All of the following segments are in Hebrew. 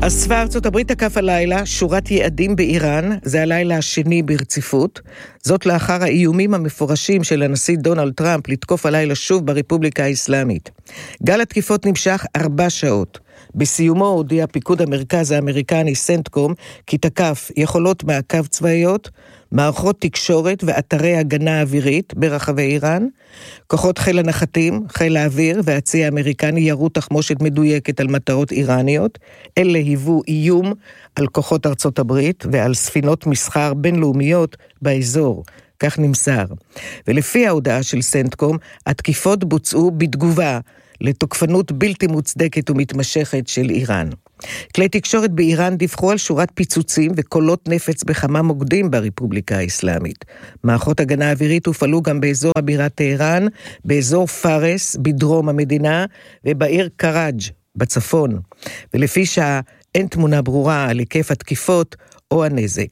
אספה ארצות הברית תקף הלילה שורת יעדים באיראן, זה הלילה השני ברציפות, זאת לאחר האיומים המפורשים של הנשיא דונלד טראמפ לתקוף הלילה שוב ברפובליקה האסלאמית. גל התקיפות נמשך 4 שעות. בסיומו הודיע פיקוד המרכז האמריקני סנטקום כי תקף יכולות מעקב צבאיות, מערכות תקשורת ואתרי הגנה אווירית ברחבי איראן, כוחות חיל הנחתים, חיל האוויר והצי האמריקני ירו תחמושת מדויקת על מטרות איראניות, אלה היוו איום על כוחות ארצות הברית ועל ספינות מסחר בינלאומיות באזור, כך נמסר. ולפי ההודעה של סנטקום, התקיפות בוצעו בתגובה לתוקפנות בלתי מוצדקת ומתמשכת של איראן. כלי תקשורת באיראן דיווחו על שורת פיצוצים וקולות נפץ בכמה מוקדים ברפובליקה האסלאמית. מערכות הגנה אווירית הופעלו גם באזור הבירה טהרן, באזור פארס בדרום המדינה ובעיר קראג' בצפון. ולפי שעה אין תמונה ברורה על היקף התקיפות או הנזק.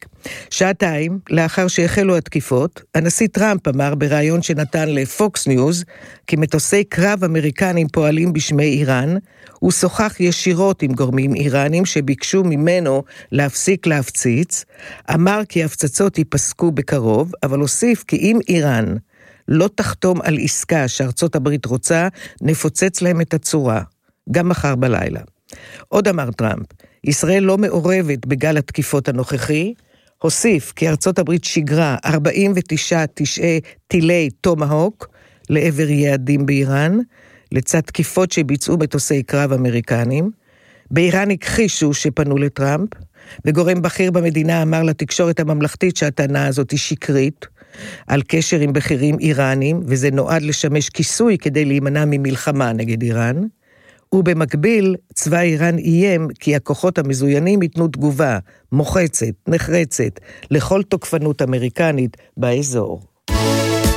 שעתיים לאחר שהחלו התקיפות, הנשיא טראמפ אמר בראיון שנתן לפוקס ניוז, כי מטוסי קרב אמריקנים פועלים בשמי איראן, הוא שוחח ישירות עם גורמים איראנים שביקשו ממנו להפסיק להפציץ, אמר כי הפצצות ייפסקו בקרוב, אבל הוסיף כי אם איראן לא תחתום על עסקה שארצות הברית רוצה, נפוצץ להם את הצורה, גם מחר בלילה. עוד אמר טראמפ, ישראל לא מעורבת בגל התקיפות הנוכחי, הוסיף כי ארצות הברית שיגרה 49 טילי טומהוק לעבר יעדים באיראן, לצד תקיפות שביצעו מטוסי קרב אמריקנים. באיראן הכחישו שפנו לטראמפ, וגורם בכיר במדינה אמר לתקשורת הממלכתית שהטענה הזאת היא שקרית, על קשר עם בכירים איראנים, וזה נועד לשמש כיסוי כדי להימנע ממלחמה נגד איראן. ובמקביל, צבא איראן איים כי הכוחות המזוינים ייתנו תגובה מוחצת, נחרצת, לכל תוקפנות אמריקנית באזור.